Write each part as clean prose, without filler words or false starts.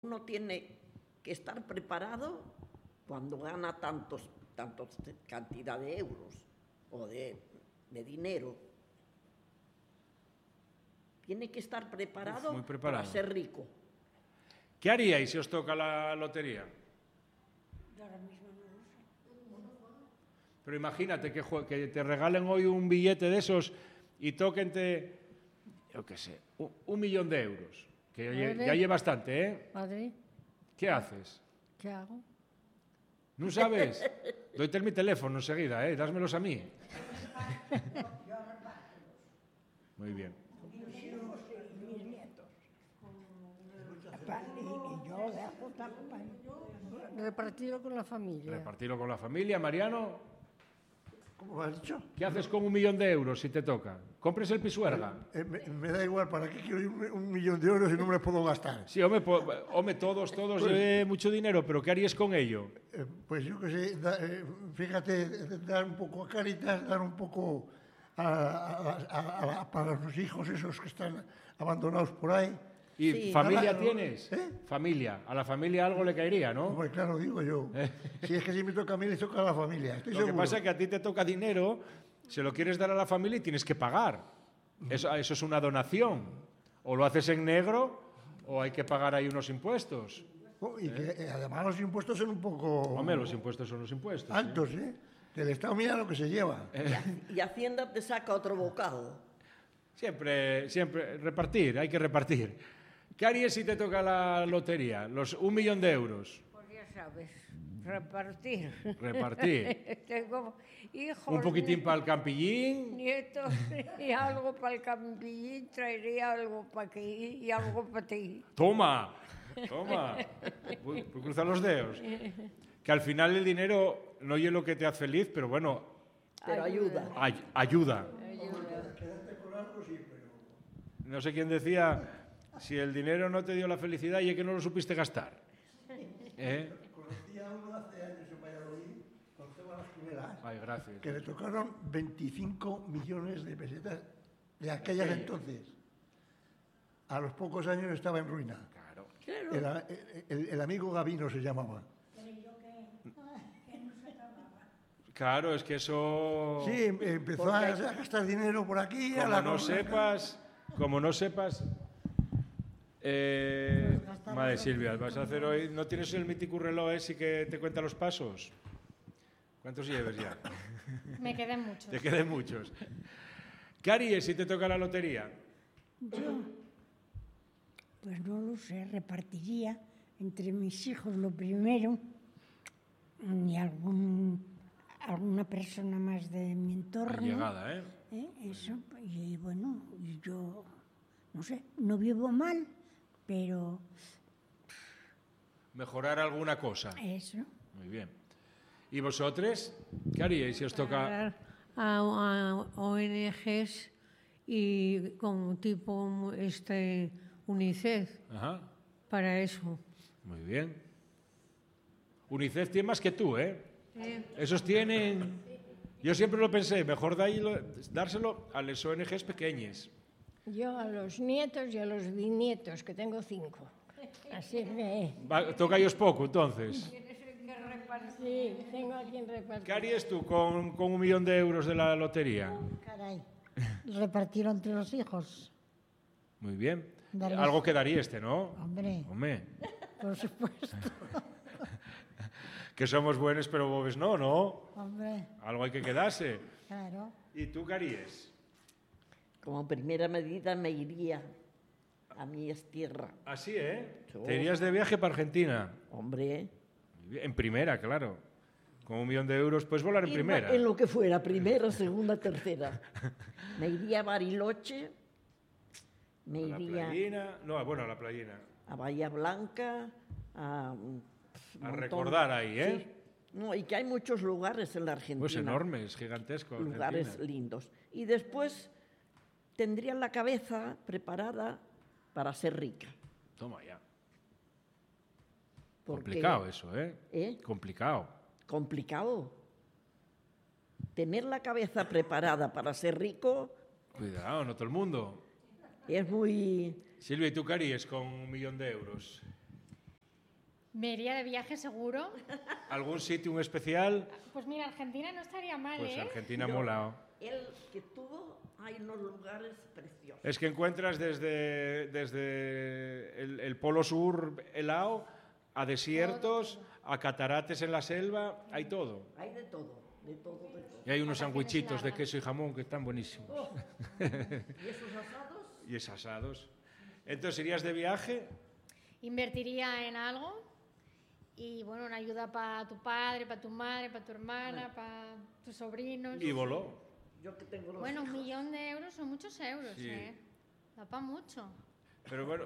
uno tiene que estar preparado cuando gana tantos cantidad de euros o de dinero. Tiene que estar preparado, muy preparado para ser rico. ¿Qué haríais si os toca la lotería? Yo ahora mismo no lo sé. Pero imagínate que te regalen hoy un billete de esos y toquente, yo qué sé, 1 millón de euros. Que ya lleva bastante, ¿eh? Madre, ¿Qué haces? ¿qué hago? ¿No sabes? Doyte mi teléfono enseguida, ¿eh? Dásmelos a mí. Muy bien. Y yo dejo también. Repartirlo con la familia. Repartirlo con la familia. Mariano, ¿Cómo has dicho? ¿qué haces con 1 millón de euros si te toca? ¿Compres el Pisuerga? Me da igual, ¿para qué quiero 1 millón de euros si no me los puedo gastar? Sí, hombre, todos mucho dinero, pero ¿qué harías con ello? Pues yo qué sé, fíjate, dar un poco a Cáritas, dar un poco para los hijos esos que están abandonados por ahí. ¿Y Sí. familia Nada, tienes? ¿eh? Familia. A la familia algo le caería, ¿no? Pues claro, digo yo. Si es que si me toca a mí, les toca a la familia. Estoy Lo que seguro. pasa es que a ti te toca dinero, se lo quieres dar a la familia y tienes que pagar. Eso es una donación. O lo haces en negro o hay que pagar ahí unos impuestos. Y que además los impuestos son un poco Hombre, los impuestos son los impuestos. ¿sí? altos, ¿eh? Que el Estado mira lo que se lleva. Y Hacienda te saca otro bocado. Siempre repartir, hay que repartir. ¿Qué harías si te toca la lotería? Los 1 millón de euros. Pues ya sabes, repartir. Repartir. Tengo hijos, Un poquitín para el campillín. nietos y algo para el campillín, traería algo para aquí y algo para ti. Toma. Uy, pues cruza los dedos. Que al final el dinero no es lo que te hace feliz, pero bueno, Pero ayuda. ayuda. No sé quién decía, si el dinero no te dio la felicidad y es que no lo supiste gastar. ¿Eh? Conocí a uno hace años en Valladolid, con Cebas Esquivelas, Ay, gracias. que le tocaron 25 millones de pesetas de aquellas entonces. A los pocos años estaba en ruina. Claro. El amigo Gavino se llamaba. Claro, es que eso... Sí, empezó a gastar dinero por aquí. Como no sepas... Madre Silvia, vas a hacer hoy... ¿No tienes el mítico reloj ese que te cuenta los pasos? ¿Cuántos lleves ya? Me quedan muchos. Te queden muchos. ¿Qué harías si te toca la lotería? Yo, pues no lo sé, repartiría entre mis hijos lo primero y alguna persona más de mi entorno. Llegada, ¿eh? Eso, y bueno, y yo, no sé, no vivo mal, pero Mejorar alguna cosa. eso. Muy bien. ¿Y vosotros? ¿Qué haríais si os toca...? A ONGs y como tipo UNICEF, Ajá. para eso. Muy bien. UNICEF tiene más que tú, ¿eh? Esos tienen... Yo siempre lo pensé, mejor dárselo a las ONGs pequeñas. Yo a los nietos y a los bisnietos, que tengo 5. Así que Toca ellos poco, entonces. sí, tengo a quien repartir. ¿Qué harías tú con 1 millón de euros de la lotería? Caray, repartirlo entre los hijos, Muy bien. Darles- Algo quedaría ¿no? hombre, Hombre, por supuesto, que somos buenos pero bobes no, ¿no? hombre, Algo hay que quedarse. claro. ¿Y tú qué harías? Como primera medida me iría a mi tierra. Así, ¿eh? Sí. Te irías de viaje para Argentina. Hombre, En primera, claro. Con 1 millón de euros puedes volar en primera. en lo que fuera, primera, segunda, tercera. Me iría a Bariloche, me A la iría playina. No, bueno, a la playina. a Bahía Blanca, a... un montón. Recordar ahí, ¿eh? Sí. No, y que hay muchos lugares en la Argentina. Pues enormes, gigantescos. Lugares Argentina. lindos. Y después tendría la cabeza preparada para ser rica. Toma ya. Porque- Complicado eso, ¿eh? ¿Eh? Complicado. Complicado. Tener la cabeza preparada para ser rico Cuidado, no todo el mundo. es muy... Silvia, ¿y tú qué harías con 1 millón de euros? Me iría de viaje seguro. ¿Algún sitio especial? Pues mira, Argentina no estaría mal, Pues ¿eh? Argentina mola. El que tuvo, hay unos lugares preciosos. Es que encuentras desde el Polo Sur helado a desiertos, a catarates en la selva, hay todo. Hay de todo, de todo, de todo. Y hay unos Vacaciones sandwichitos de largas. queso y jamón que están buenísimos. ¿Y esos asados? Y es asados. Entonces, ¿irías de viaje? Invertiría en algo y, bueno, una ayuda para tu padre, para tu madre, para tu hermana, para tus sobrinos. Y voló. Yo que tengo los Bueno, hijos. 1.000.000 de euros son muchos euros, Sí. ¿eh? Da para mucho. Pero bueno,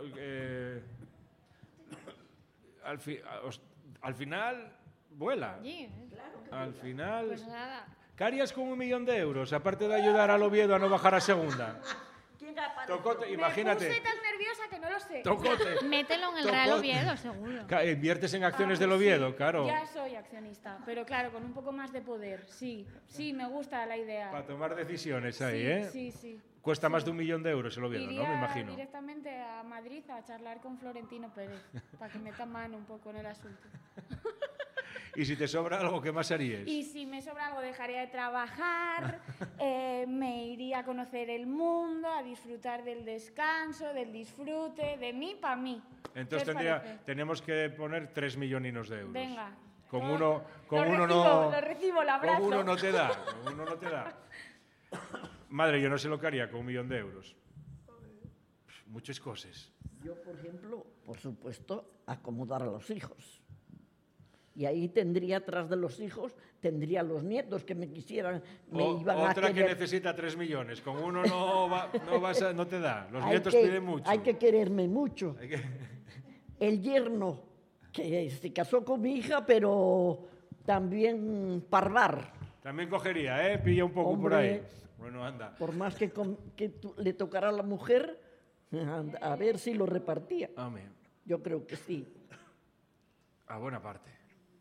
al final vuela. Sí, Al final... pues nada. ¿Qué harías con 1.000.000 de euros? Aparte de ayudar al Oviedo a no bajar a segunda. ¿Quién apareció? Tocote, Me imagínate. puse tan nerviosa que no lo sé. Tocote. Mételo en el Tocote. Real Oviedo, seguro. Inviertes en acciones del Oviedo, claro. Ya soy accionista, pero claro, con un poco más de poder. Sí, sí, me gusta la idea. Para tomar decisiones ahí, Sí, ¿eh? sí, sí. Cuesta más de 1.000.000 de euros el Oviedo, Iría ¿no? Me imagino. directamente a Madrid a charlar con Florentino Pérez para que meta mano un poco en el asunto. Y si te sobra algo, ¿qué más harías? Y si me sobra algo, dejaría de trabajar, me iría a conocer el mundo, a disfrutar del descanso, del disfrute, de mí para mí. Entonces ¿Qué os parece? tenemos que poner 3 millones de euros. Venga. Con Todo- uno Lo recibo, lo abrazo. Con uno no te da. Con uno no te da. Madre, yo no sé lo que haría con 1.000.000 de euros. Muchas cosas. Yo, por ejemplo, por supuesto, acomodar a los hijos. Y ahí tendría, tras de los hijos, tendría los nietos que me quisieran, me iban a Otra que querer. necesita 3 millones. Con uno no te da. Los Hay nietos que- piden mucho. Hay que quererme mucho. Hay que- El yerno, que se casó con mi hija, pero también parvar. También cogería, ¿eh? Pilla un poco por Hombre. ahí. Bueno, anda. Por más que, le tocara a la mujer, a ver si lo repartía. Amén. Yo creo que sí. A buena parte.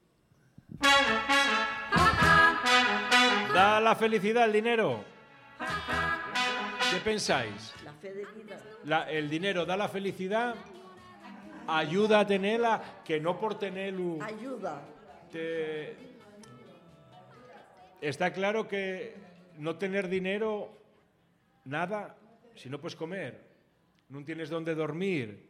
¿Da la felicidad el dinero? ¿Qué pensáis? La fe de vida. ¿El dinero da la felicidad? ¿Ayuda a tenerla? Que no por tenerlo... Ayuda. Está claro que no tener dinero, nada, si no puedes comer, no tienes dónde dormir,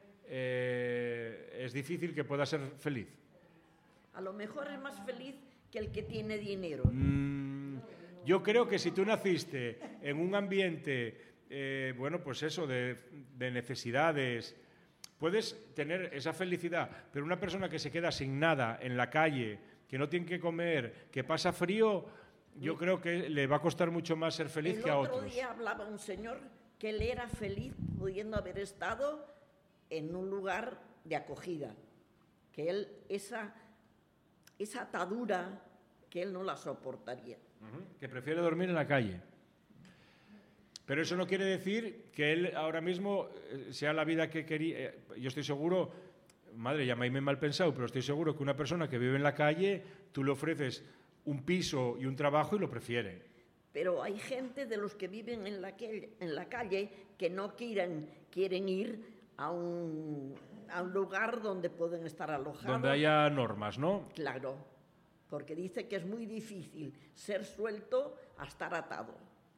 es difícil que puedas ser feliz. A lo mejor es más feliz que el que tiene dinero. Yo creo que si tú naciste en un ambiente, bueno, pues eso, de necesidades, puedes tener esa felicidad, pero una persona que se queda sin nada en la calle, que no tiene que comer, que pasa frío, yo creo que le va a costar mucho más ser feliz El que a otro otros. día hablaba un señor que él era feliz pudiendo haber estado en un lugar de acogida, que él esa atadura que él no la soportaría. Que prefiere dormir en la calle. Pero eso no quiere decir que él ahora mismo sea la vida que quería. Yo estoy seguro, madre, llamadme mal pensado, pero estoy seguro que una persona que vive en la calle, tú le ofreces un piso y un trabajo y lo prefiere. Pero hay gente de los que viven en la calle que no quieren ir a un lugar donde pueden estar alojados. Donde haya normas, ¿no? Claro, porque dice que es muy difícil ser suelto a estar atado.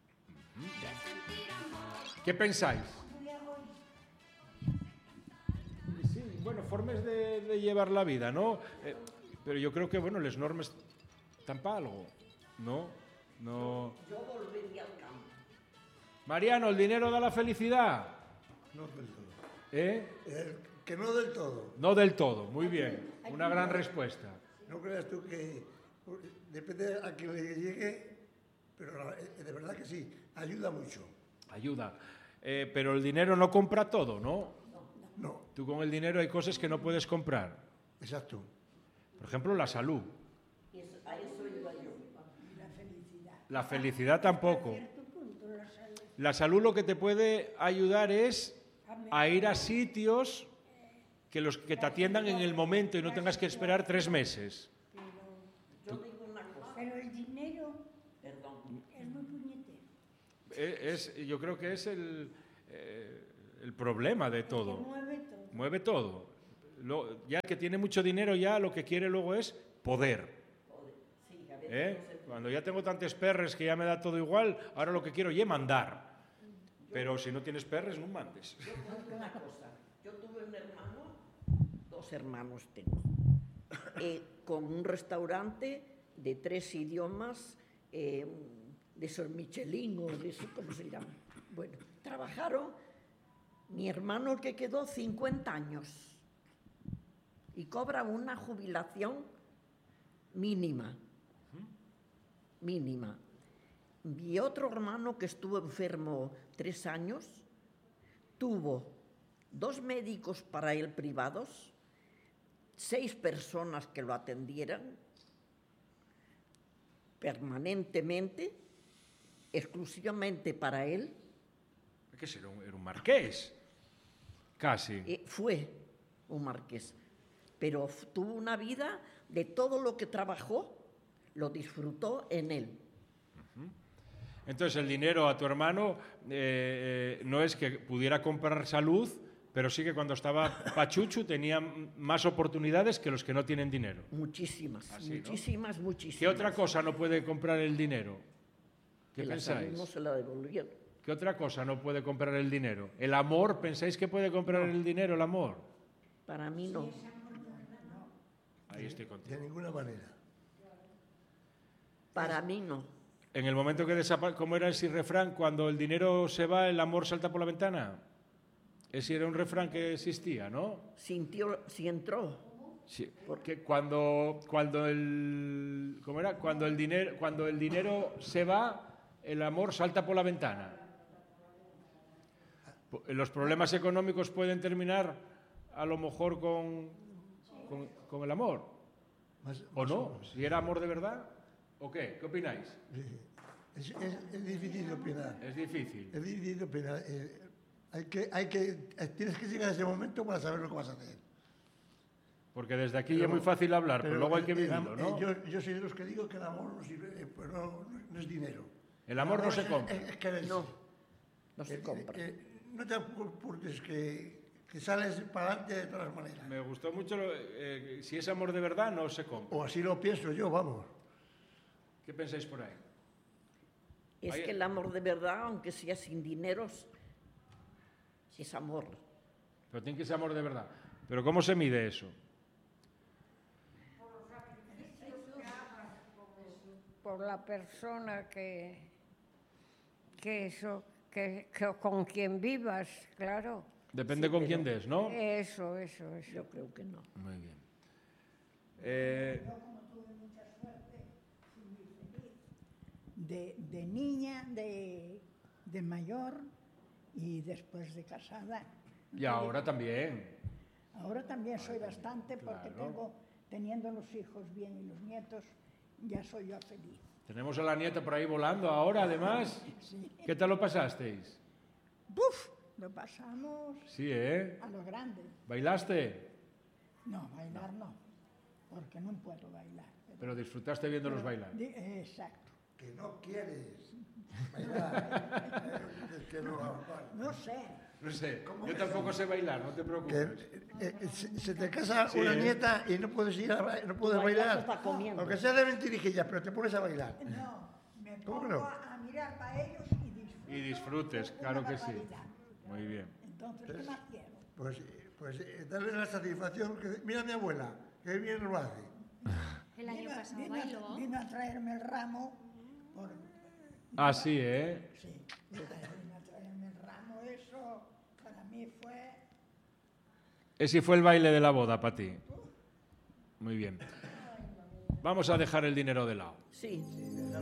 ¿Qué pensáis? Sí, bueno, formas de llevar la vida, ¿no? Pero yo creo que, bueno, las normas están para algo, ¿no? No. Yo volvería al campo. Mariano, ¿el dinero da la felicidad? No del todo. ¿Eh? Que no del todo. No del todo, muy bien. Una gran respuesta. No creas tú que depende a quien le llegue, pero de verdad que sí, ayuda mucho. Ayuda. Pero el dinero no compra todo, ¿no? No, Tú con el dinero hay cosas que no puedes comprar. exacto. Por ejemplo, la salud. A eso iba yo. La felicidad tampoco. La salud lo que te puede ayudar es a ir a sitios que te atiendan en el momento y no tengas que esperar 3 meses. Yo digo una cosa, Pero el dinero perdón. es muy puñetero. Yo creo que es el problema de todo. Mueve todo. Mueve todo. Ya que tiene mucho dinero, ya lo que quiere luego es poder. Cuando ya tengo tantos perres que ya me da todo igual, ahora lo que quiero es mandar. Pero si no tienes perres, no mandes. Yo cuento una cosa. Yo tuve un hermano, 2 hermanos tengo, con un restaurante de 3 idiomas, de esos Michelin o de eso, ¿cómo se llama? Bueno, trabajaron, mi hermano que quedó 50 años y cobra una jubilación mínima. Mi otro hermano que estuvo enfermo 3 años, tuvo 2 médicos para él privados, 6 personas que lo atendieran permanentemente, exclusivamente para él. ¿Qué será? Era un marqués, casi. Fue un marqués, pero tuvo una vida de todo lo que trabajó, lo disfrutó en él. Entonces el dinero a tu hermano no es que pudiera comprar salud, pero sí que cuando estaba pachucho tenía más oportunidades que los que no tienen dinero. Muchísimas, Así, muchísimas, ¿no? muchísimas. ¿Qué otra cosa no puede comprar el dinero? ¿Qué Que la salud pensáis? no se la devolvieron. ¿Qué otra cosa no puede comprar el dinero? ¿El amor? ¿Pensáis que puede comprar el dinero, el amor? Para mí no. Ahí estoy contigo. De ninguna manera. Para mí no. En el momento que desaparece, ¿cómo era ese refrán? Cuando el dinero se va, el amor salta por la ventana. Ese era un refrán que existía, ¿no? Si entró. Sí, porque cuando el ¿cómo era? Cuando el dinero se va, el amor salta por la ventana. Los problemas económicos pueden terminar a lo mejor con el amor. ¿O no? Si era amor de verdad. ¿O qué? ¿Qué opináis? Es difícil de opinar. Es difícil. Es difícil de opinar. Tienes que llegar a ese momento para saber lo que vas a hacer. Porque desde aquí ya es muy fácil hablar, pero luego hay que vivirlo, ¿no? Yo soy de los que digo que el amor no sirve, pues no es dinero. El amor no se compra. Es que No se compra. No te apures, que sales para adelante de todas maneras. Me gustó mucho, si es amor de verdad, no se compra. O así lo pienso yo, vamos. ¿Qué pensáis por ahí? Es que el amor de verdad, aunque sea sin dineros, es amor. Pero tiene que ser amor de verdad. ¿Pero cómo se mide eso? Por la persona que con quien vivas, claro. Depende con quién des, ¿no? Eso. Yo creo que no. Muy bien. De niña, de mayor y después de casada. Y ahora también. Ahora también soy bastante porque Claro. teniendo los hijos bien y los nietos, ya soy yo feliz. Tenemos a la nieta por ahí volando ahora, además. Sí. ¿Qué tal lo pasasteis? ¡Buf! Lo pasamos Sí, ¿eh? a lo grande. ¿Bailaste? No, bailar no, porque no puedo bailar. Pero disfrutaste viéndolos bailar. Exacto. Que no quieres bailar. Es que no, No sé. No sé, yo tampoco sé bailar, no te preocupes. se te casa Sí, una ¿eh? nieta y no puedes no puedes Bailas bailar. hasta comiendo. Aunque sea de mentirijillas, pero te pones a bailar. No, me ¿Cómo que pongo no? a mirar para ellos y disfruto. Y disfrutes, una claro que sí. barbaridad. Muy bien. Entonces, ¿qué más quiero? Pues darle la satisfacción que mira a mi abuela, que bien lo hace. El año pasado bailó. Vino a traerme el ramo. Ah, sí, ¿eh? Sí, vino a traerme el ramo. Eso para mí fue... Ese fue el baile de la boda para ti. Muy bien. Vamos a dejar el dinero de lado. Sí.